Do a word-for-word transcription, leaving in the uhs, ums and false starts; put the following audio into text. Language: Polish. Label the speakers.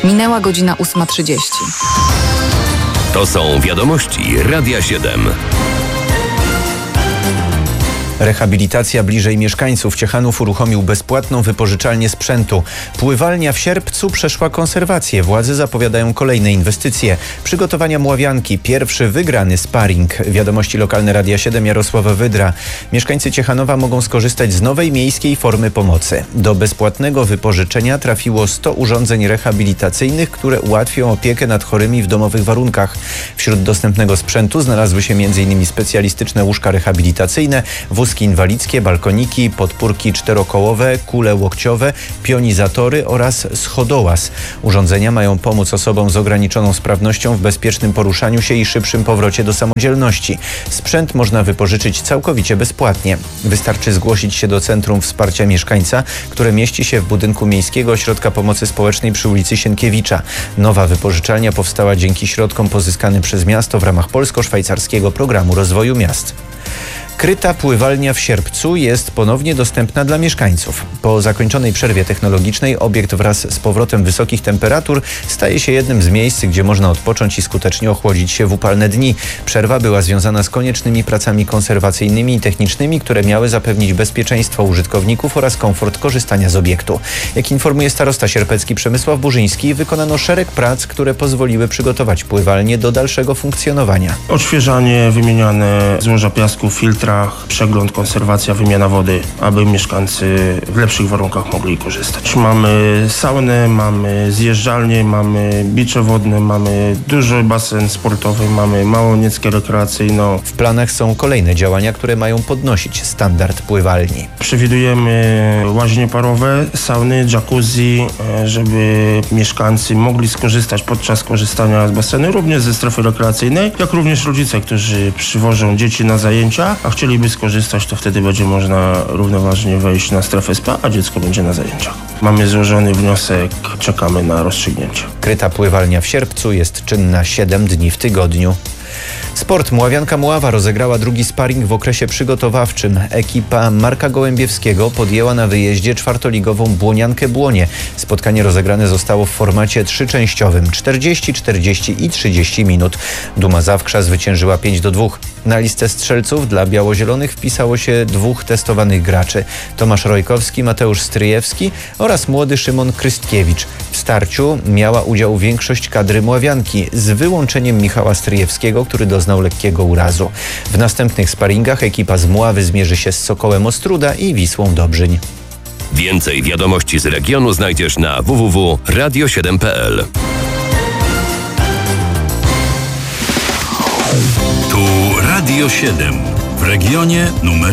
Speaker 1: Minęła godzina ósma trzydzieści.
Speaker 2: To są wiadomości Radia siedem.
Speaker 3: Rehabilitacja bliżej mieszkańców. Ciechanów uruchomił bezpłatną wypożyczalnię sprzętu. Pływalnia w Sierpcu przeszła konserwację. Władze zapowiadają kolejne inwestycje. Przygotowania Mławianki. Pierwszy wygrany sparring. Wiadomości lokalne Radia siedem, Jarosława Wydra. Mieszkańcy Ciechanowa mogą skorzystać z nowej miejskiej formy pomocy. Do bezpłatnego wypożyczenia trafiło sto urządzeń rehabilitacyjnych, które ułatwią opiekę nad chorymi w domowych warunkach. Wśród dostępnego sprzętu znalazły się między innymi specjalistyczne łóżka rehabilitacyjne, wózki inwalidzkie, balkoniki, podpórki czterokołowe, kule łokciowe, pionizatory oraz schodołaz. Urządzenia mają pomóc osobom z ograniczoną sprawnością w bezpiecznym poruszaniu się i szybszym powrocie do samodzielności. Sprzęt można wypożyczyć całkowicie bezpłatnie. Wystarczy zgłosić się do Centrum Wsparcia Mieszkańca, które mieści się w budynku Miejskiego Ośrodka Pomocy Społecznej przy ulicy Sienkiewicza. Nowa wypożyczalnia powstała dzięki środkom pozyskanym przez miasto w ramach polsko-szwajcarskiego programu rozwoju miast. Kryta pływalnia w Sierpcu jest ponownie dostępna dla mieszkańców. Po zakończonej przerwie technologicznej obiekt wraz z powrotem wysokich temperatur staje się jednym z miejsc, gdzie można odpocząć i skutecznie ochłodzić się w upalne dni. Przerwa była związana z koniecznymi pracami konserwacyjnymi i technicznymi, które miały zapewnić bezpieczeństwo użytkowników oraz komfort korzystania z obiektu. Jak informuje starosta sierpecki Przemysław Burzyński, wykonano szereg prac, które pozwoliły przygotować pływalnię do dalszego funkcjonowania.
Speaker 4: Odświeżanie, wymieniane złoża piasku, filtr, przegląd, konserwacja, wymiana wody, aby mieszkańcy w lepszych warunkach mogli korzystać. Mamy saunę, mamy zjeżdżalnię, mamy bicze wodne, mamy duży basen sportowy, mamy małą nieckę rekreacyjną.
Speaker 3: W planach są kolejne działania, które mają podnosić standard pływalni.
Speaker 4: Przewidujemy łaźnie parowe, sauny, jacuzzi, żeby mieszkańcy mogli skorzystać podczas korzystania z basenu, również ze strefy rekreacyjnej, jak również rodzice, którzy przywożą dzieci na zajęcia, a chcieliby skorzystać, to wtedy będzie można równoważnie wejść na strefę spa, a dziecko będzie na zajęciach. Mamy złożony wniosek, czekamy na rozstrzygnięcie.
Speaker 3: Kryta pływalnia w Sierpcu jest czynna siedem dni w tygodniu. Sport. Mławianka Mława rozegrała drugi sparring w okresie przygotowawczym. Ekipa Marka Gołębiewskiego podjęła na wyjeździe czwartoligową Błoniankę Błonie. Spotkanie rozegrane zostało w formacie trzyczęściowym czterdzieści, czterdzieści i trzydzieści minut. Duma Zawkrza zwyciężyła pięć do dwóch. Na listę strzelców dla biało-zielonych wpisało się dwóch testowanych graczy. Tomasz Rojkowski, Mateusz Stryjewski oraz młody Szymon Krystkiewicz. W starciu miała udział większość kadry Mławianki, z wyłączeniem Michała Stryjewskiego, który doznał lekkiego urazu. W następnych sparingach ekipa z Mławy zmierzy się z Sokołem Ostróda i Wisłą Dobrzyń.
Speaker 2: Więcej wiadomości z regionu znajdziesz na w w w kropka radio siedem kropka p l.
Speaker 5: Tu Radio siedem w regionie numer